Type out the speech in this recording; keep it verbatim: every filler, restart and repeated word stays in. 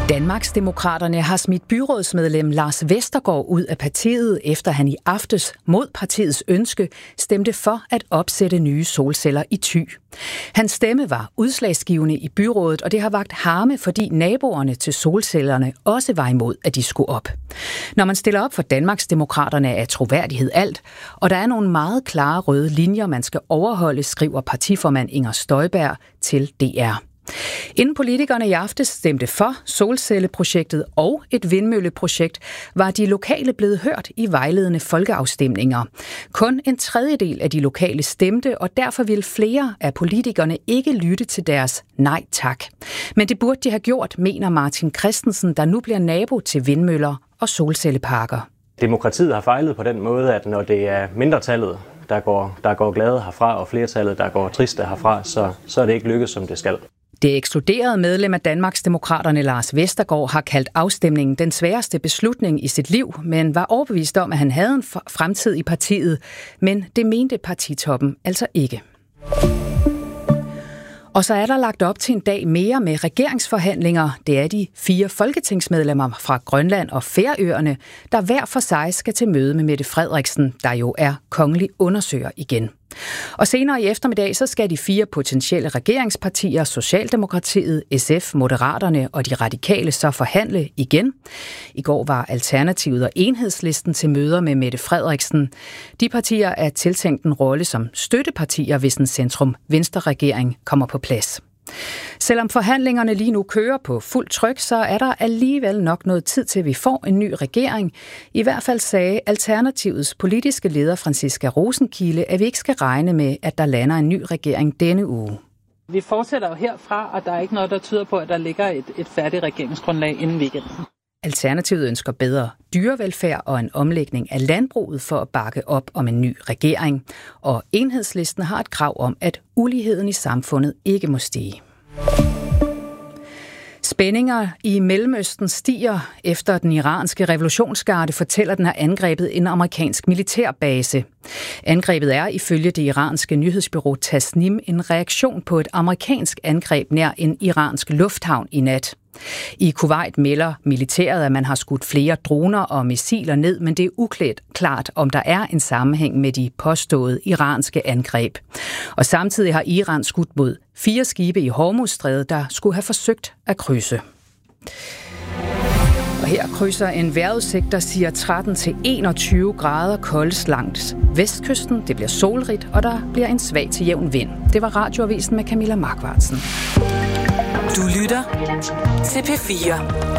Danmarksdemokraterne har smidt byrådsmedlem Lars Vestergaard ud af partiet, efter han i aftes mod partiets ønske stemte for at opsætte nye solceller i Thy. Hans stemme var udslagsgivende i byrådet, og det har vakt harme, fordi naboerne til solcellerne også var imod, at de skulle op. Når man stiller op for Danmarksdemokraterne, er troværdighed alt, og der er nogle meget klare røde linjer, man skal overholde, skriver partiformand Inger Støjberg til D R. Inden politikerne i aftes stemte for solcelleprojektet og et vindmølleprojekt, var de lokale blevet hørt i vejledende folkeafstemninger. Kun en tredjedel af de lokale stemte, og derfor vil flere af politikerne ikke lytte til deres nej tak. Men det burde de have gjort, mener Martin Christensen, der nu bliver nabo til vindmøller og solcelleparker. Demokratiet har fejlet på den måde, at når det er mindretallet, der går, der går glade herfra, og flertallet, der går triste herfra, så, så er det ikke lykkedes, som det skal. Det ekskluderede medlem af Danmarksdemokraterne Lars Vestergaard har kaldt afstemningen den sværeste beslutning i sit liv, men var overbevist om, at han havde en fremtid i partiet. Men det mente partitoppen altså ikke. Og så er der lagt op til en dag mere med regeringsforhandlinger. Det er de fire folketingsmedlemmer fra Grønland og Færøerne, der hver for sig skal til møde med Mette Frederiksen, der jo er kongelig undersøger igen. Og senere i eftermiddag så skal de fire potentielle regeringspartier, Socialdemokratiet, S F, Moderaterne og de radikale, så forhandle igen. I går var Alternativet og Enhedslisten til møder med Mette Frederiksen. De partier er tiltænkt en rolle som støttepartier, hvis en centrum-venstre-regering kommer på plads. Selvom forhandlingerne lige nu kører på fuld tryk, så er der alligevel nok noget tid til, vi får en ny regering. I hvert fald sagde Alternativets politiske leder Franciska Rosenkilde, at vi ikke skal regne med, at der lander en ny regering denne uge. Vi fortsætter jo herfra, og der er ikke noget, der tyder på, at der ligger et, et færdigt regeringsgrundlag inden weekenden. Alternativet ønsker bedre dyrevelfærd og en omlægning af landbruget for at bakke op om en ny regering. Og Enhedslisten har et krav om, at uligheden i samfundet ikke må stige. Spændinger i Mellemøsten stiger efter den iranske revolutionsgarde fortæller, den har angrebet en amerikansk militærbase. Angrebet er ifølge det iranske nyhedsbureau Tasnim en reaktion på et amerikansk angreb nær en iransk lufthavn i nat. I Kuwait melder militæret, at man har skudt flere droner og missiler ned, men det er uklædt klart, om der er en sammenhæng med de påståede iranske angreb. Og samtidig har Iran skudt mod fire skibe i Hormuzstrædet, der skulle have forsøgt at krydse. Og her krydser en vejrudsigt, der siger tretten til enogtyve grader koldest langs vestkysten. Det bliver solrigt, og der bliver en svag til jævn vind. Det var Radioavisen med Camilla Markvartsen. Du lytter til P fire.